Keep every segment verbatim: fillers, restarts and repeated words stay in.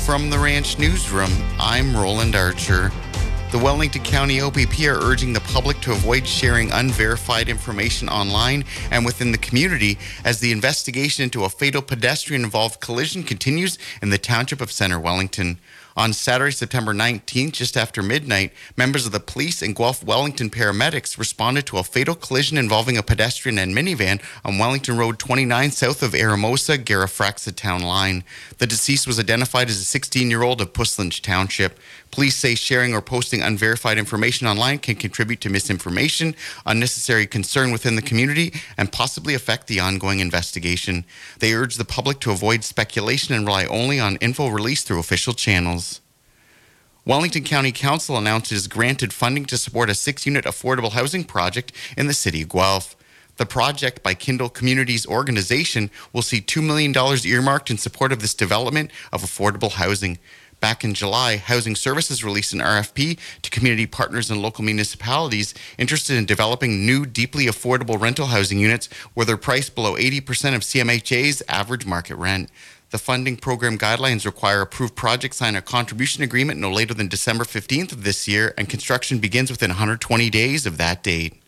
From the Ranch Newsroom, I'm Roland Archer. The Wellington County O P P are urging the public to avoid sharing unverified information online and within the community as the investigation into a fatal pedestrian-involved collision continues in the township of Centre Wellington. On Saturday, September nineteenth, just after midnight, members of the police and Guelph Wellington paramedics responded to a fatal collision involving a pedestrian and minivan on Wellington Road twenty-nine south of Aramosa, Garafraxa town line. The deceased was identified as a sixteen-year-old of Puslinch Township. Police say sharing or posting unverified information online can contribute to misinformation, unnecessary concern within the community, and possibly affect the ongoing investigation. They urge the public to avoid speculation and rely only on info released through official channels. Wellington County Council announced it has granted funding to support a six-unit affordable housing project in the city of Guelph. The project by Kindle Communities organization will see two million dollars earmarked in support of this development of affordable housing. Back in July, Housing Services released an R F P to community partners and local municipalities interested in developing new, deeply affordable rental housing units where they're priced below eighty percent of C M H A's average market rent. The funding program guidelines require approved projects sign a contribution agreement no later than December fifteenth of this year, and construction begins within one hundred twenty days of that date.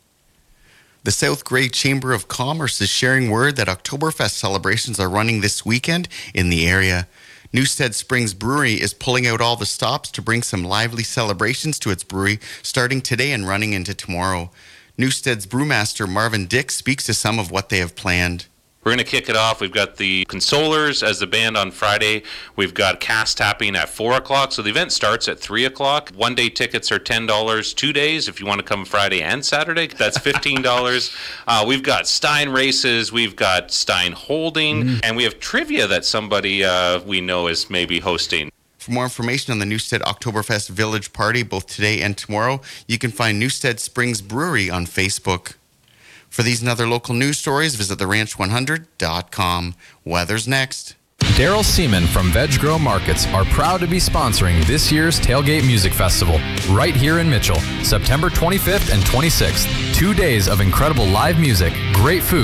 The South Grey Chamber of Commerce is sharing word that Oktoberfest celebrations are running this weekend in the area. Newstead Springs Brewery is pulling out all the stops to bring some lively celebrations to its brewery, starting today and running into tomorrow. Newstead's brewmaster Marvin Dick speaks to some of what they have planned. We're going to kick it off. We've got the Consolers as the band on Friday. We've got Cast Tapping at four o'clock. So the event starts at three o'clock. One-day tickets are ten dollars. Two days, if you want to come Friday and Saturday, that's fifteen dollars. uh, we've got Stein Races. We've got Stein Holding. Mm. And we have trivia that somebody uh, we know is maybe hosting. For more information on the Newstead Oktoberfest Village Party, both today and tomorrow, you can find Newstead Springs Brewery on Facebook. For these and other local news stories, visit the ranch one hundred dot com. Weather's next. Daryl Seaman from Veg Grow Markets are proud to be sponsoring this year's Tailgate Music Festival right here in Mitchell, September twenty-fifth and twenty-sixth. Two days of incredible live music, great food,